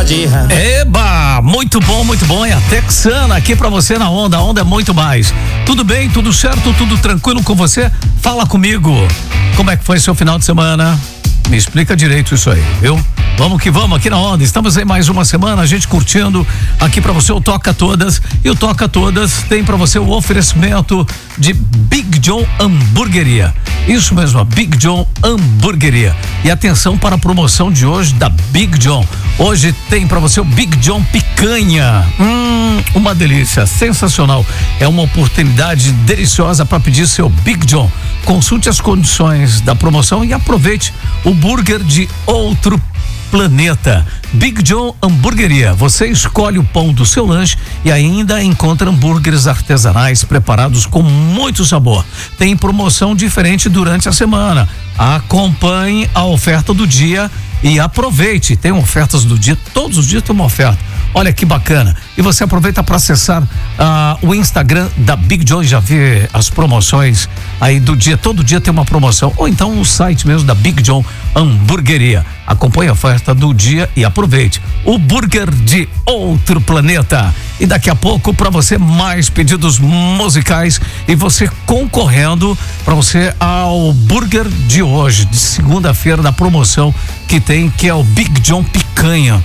dia. Eba, muito bom, é a Texana aqui pra você na Onda. A Onda é muito mais. Tudo bem, tudo certo, tudo tranquilo com você? Fala comigo. Como é que foi seu final de semana? Me explica direito isso aí, viu? Vamos que vamos aqui na Onda. Estamos aí mais uma semana, a gente curtindo aqui pra você o Toca Todas. E o Toca Todas tem pra você o oferecimento de Big John Hamburgueria. Isso mesmo, a Big John Hamburgueria. E atenção para a promoção de hoje da Big John. Hoje tem pra você o Big John Picanha. Uma delícia, sensacional. É uma oportunidade deliciosa para pedir seu Big John. Consulte as condições da promoção e aproveite o burger de outro planeta. Big John Hamburgueria. Você escolhe o pão do seu lanche e ainda encontra hambúrgueres artesanais preparados com muito sabor. Tem promoção diferente durante a semana. Acompanhe a oferta do dia e aproveite. Tem ofertas do dia, todos os dias tem uma oferta. Olha que bacana. E você aproveita para acessar o Instagram da Big John e já vê as promoções aí do dia. Todo dia tem uma promoção. Ou então o site mesmo da Big John Hamburgueria. Acompanhe a oferta do dia e aproveite. O burger de outro planeta. E daqui a pouco para você mais pedidos musicais e você concorrendo para você ao burger de hoje, de segunda-feira, da promoção que tem, que é o Big John Picanha.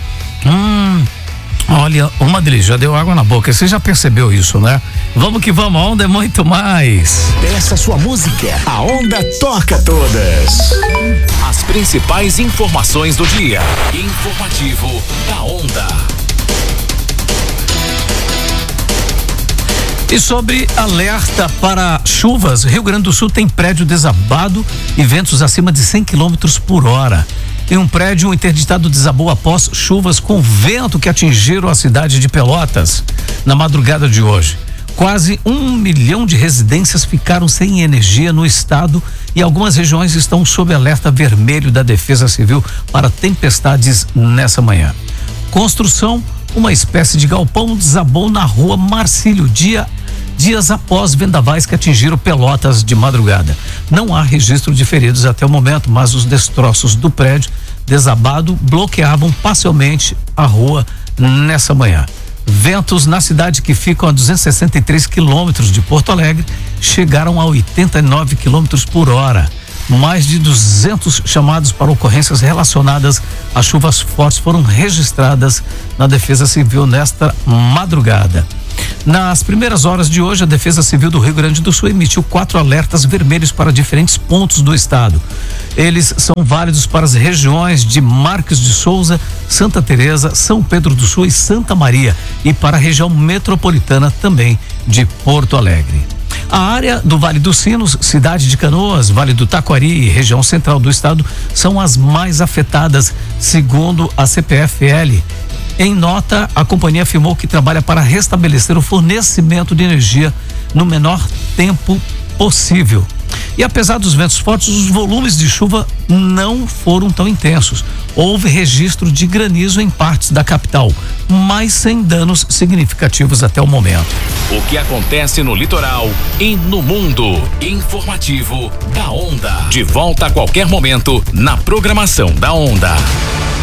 Olha, uma delícia, já deu água na boca. Você já percebeu isso, né? Vamos que vamos, a Onda é muito mais. Peça sua música, a Onda toca todas. As principais informações do dia. Informativo da Onda. E sobre alerta para chuvas, Rio Grande do Sul tem prédio desabado e ventos acima de 100 km por hora. Em um prédio, um interditado desabou após chuvas com vento que atingiram a cidade de Pelotas na madrugada de hoje. Quase 1 milhão de residências ficaram sem energia no estado e algumas regiões estão sob alerta vermelho da Defesa Civil para tempestades nessa manhã. Construção, uma espécie de galpão desabou na rua Marcílio, dias após vendavais que atingiram Pelotas de madrugada. Não há registro de feridos até o momento, mas os destroços do prédio desabado bloqueavam parcialmente a rua nessa manhã. Ventos na cidade, que ficam a 263 quilômetros de Porto Alegre, chegaram a 89 quilômetros por hora. Mais de 200 chamados para ocorrências relacionadas a chuvas fortes foram registradas na Defesa Civil nesta madrugada. Nas primeiras horas de hoje, a Defesa Civil do Rio Grande do Sul emitiu 4 alertas vermelhos para diferentes pontos do estado. Eles são válidos para as regiões de Marques de Souza, Santa Teresa, São Pedro do Sul e Santa Maria, e para a região metropolitana também de Porto Alegre. A área do Vale dos Sinos, Cidade de Canoas, Vale do Taquari e região central do estado são as mais afetadas, segundo a CPFL. Em nota, a companhia afirmou que trabalha para restabelecer o fornecimento de energia no menor tempo possível. E apesar dos ventos fortes, os volumes de chuva não foram tão intensos. Houve registro de granizo em partes da capital, mas sem danos significativos até o momento. O que acontece no litoral e no mundo. Informativo da Onda. De volta a qualquer momento na programação da Onda.